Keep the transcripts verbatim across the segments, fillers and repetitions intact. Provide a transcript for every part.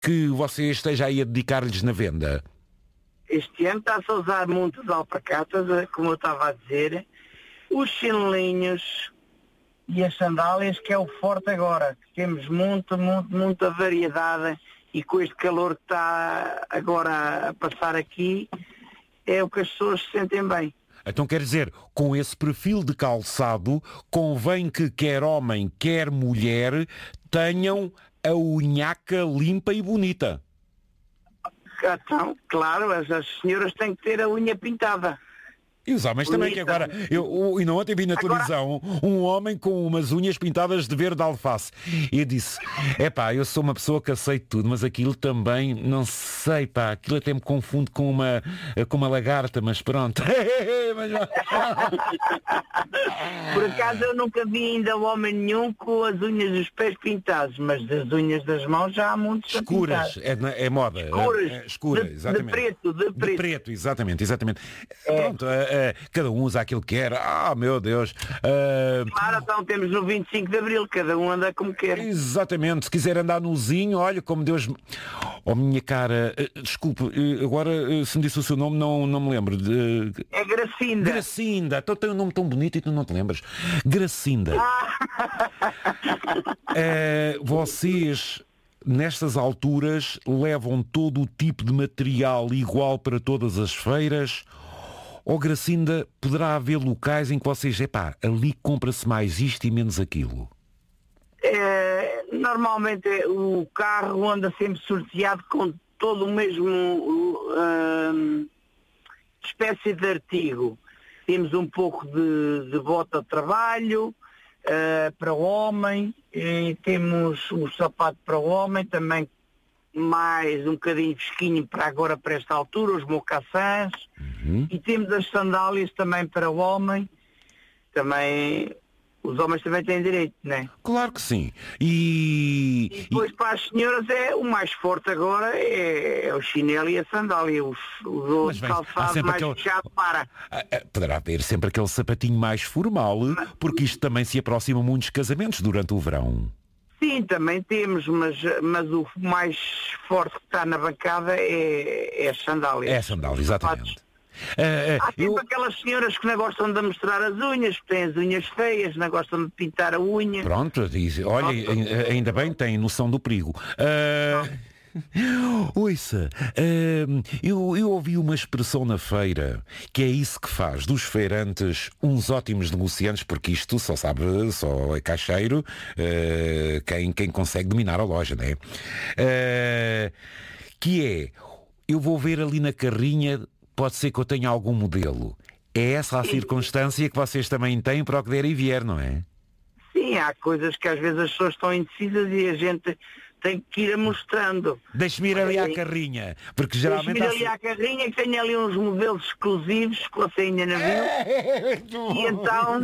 que você esteja aí a dedicar-lhes na venda? Este ano está-se a usar muitas alpacatas, como eu estava a dizer, os chinelinhos e as sandálias, que é o forte agora. Temos muito, muito, muita variedade, e com este calor que está agora a passar aqui, é o que as pessoas se sentem bem. Então quer dizer, com esse perfil de calçado, convém que quer homem, quer mulher, tenham a unhaca limpa e bonita. Então, claro, as, as senhoras têm que ter a unha pintada. E os homens também, que agora... Eu, eu, ontem vi na televisão um homem com umas unhas pintadas de verde alface. E eu disse, epá, eu sou uma pessoa que aceito tudo, mas aquilo também, não sei, pá, aquilo até me confunde com uma, com uma lagarta, mas pronto. Por acaso eu nunca vi ainda homem nenhum com as unhas dos pés pintados, mas das unhas das mãos já há muitos escuras, é, é moda. Escuras, é, escura, de, exatamente. De preto, de preto. De preto, exatamente, exatamente. É. Pronto, Uh, cada um usa aquilo que quer. Ah, meu Deus. Uh... Claro, então temos no vinte e cinco de Abril, cada um anda como quer. Exatamente, se quiser andar nozinho, olha como Deus... Oh, minha cara, uh, desculpe, uh, agora uh, se me disse o seu nome, não, não me lembro. De... É Gracinda. Gracinda, então tem um nome tão bonito e tu não te lembras. Gracinda. uh, vocês... Nestas alturas levam todo o tipo de material igual para todas as feiras? Ou, Gracinda, poderá haver locais em que vocês, epá, ali compra-se mais isto e menos aquilo? É, normalmente o carro anda sempre sorteado com todo o mesmo uh, espécie de artigo. Temos um pouco de, de bota de trabalho uh, para o homem, e temos o sapato para o homem, também mais um bocadinho fresquinho para agora, para esta altura, os mocassins, uhum. E temos as sandálias também para o homem. Também, os homens também têm direito, não é? Claro que sim. E, e depois e... para as senhoras é o mais forte agora, é, é o chinelo e a sandália, os, os outros calçados mais aquele... fechado para. Poderá haver sempre aquele sapatinho mais formal, porque isto também se aproxima muitos casamentos durante o verão. Sim, também temos, mas, mas o mais forte que está na bancada é, é as sandálias. É a sandália, exatamente. Uh, uh, Há sempre eu... aquelas senhoras que não gostam de mostrar as unhas, que têm as unhas feias, não gostam de pintar a unha. Pronto, diz, olha, Pronto. Ainda bem, tem noção do perigo. Uh... Ouça, uh, eu, eu ouvi uma expressão na feira que é isso que faz dos feirantes uns ótimos negociantes, porque isto só sabe, só é caixeiro uh, quem, quem consegue dominar a loja, não é? Uh, que é, eu vou ver ali na carrinha, pode ser que eu tenha algum modelo. É essa a circunstância que vocês também têm para o que der e vier, não é? Sim, há coisas que às vezes as pessoas estão indecisas e a gente tem que ir mostrando. Deixe-me ir ali à carrinha, porque geralmente... Deixe-me ir ali à carrinha, que tem ali uns modelos exclusivos que você ainda não viu. E então,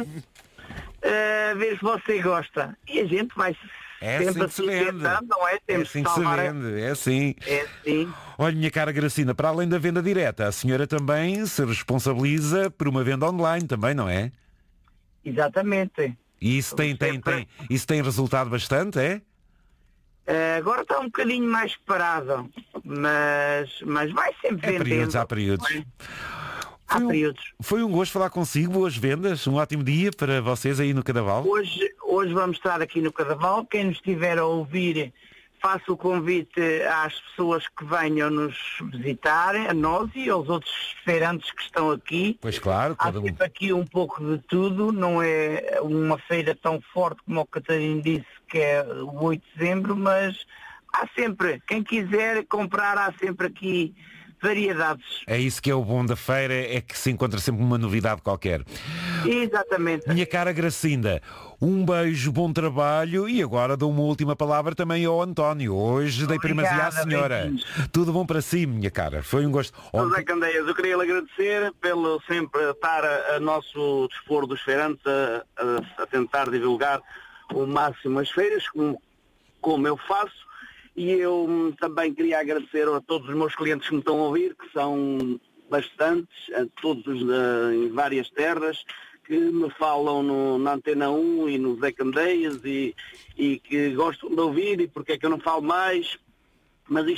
uh, ver se você gosta. E a gente vai é sempre assim que se vende. Tentando, não é? Temos é assim que, que se salvar vende, é assim. É assim. Olha, minha cara Gracinda, para além da venda direta, a senhora também se responsabiliza por uma venda online também, não é? Exatamente. E isso tem, tem, tem, isso tem resultado bastante, é? Uh, agora está um bocadinho mais parado, mas, mas vai sempre é vendendo. Períodos, há períodos. É? Há Foi um, períodos. Foi um gosto falar consigo, boas vendas, um ótimo dia para vocês aí no Cadaval. Hoje, hoje vamos estar aqui no Cadaval, quem nos estiver a ouvir, faço o convite às pessoas que venham nos visitar, a nós e aos outros feirantes que estão aqui. Pois claro, há cada um. sempre aqui um pouco de tudo, não é uma feira tão forte como o Catarino disse, que é o oito de dezembro, mas há sempre, quem quiser comprar, há sempre aqui variedades. É isso que é o bom da feira, é que se encontra sempre uma novidade qualquer. Exatamente. Minha cara Gracinda, um beijo, bom trabalho e agora dou uma última palavra também ao António. Hoje dei primazia à senhora. Tudo bom para si, minha cara. Foi um gosto. José Candeias, eu queria lhe agradecer pelo sempre estar a, a nosso dispor dos feirantes a, a, a tentar divulgar o máximo as feiras, como, como eu faço. E eu também queria agradecer a todos os meus clientes que me estão a ouvir, que são bastantes, a todos os uh, em várias terras, que me falam no, na Antena um e no Zé Candeias e, e que gostam de ouvir e porque é que eu não falo mais. mas